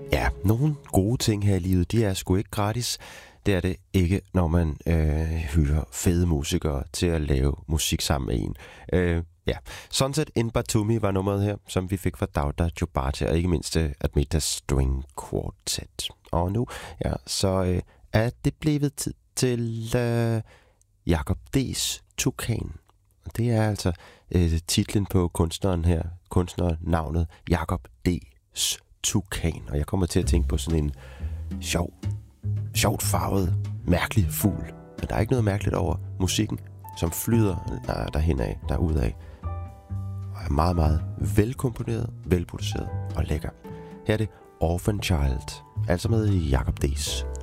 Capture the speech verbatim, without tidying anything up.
Ja, nogle gode ting her i livet, de er sgu ikke gratis. Det er det ikke, når man øh, hyrer fede musikere til at lave musik sammen med en. Øh, ja, Sunset in Batumi var nummeret her, som vi fik fra Dawda Jubarte, og ikke mindst uh, Admita String Quartet. Og nu, ja, så øh, er det blevet tid til øh, Jacob D's Tukan. Det er altså øh, titlen på kunstneren her, kunstnernavnet Jacob D's Tukan. Og jeg kommer til at tænke på sådan en sjov, sjovt farvet, mærkelig fugl. Men der er ikke noget mærkeligt over musikken, som flyder der, derhen af, derudad. Og er meget, meget velkomponeret, velproduceret og lækker. Her er det Orphan Child, altså med Jacob D's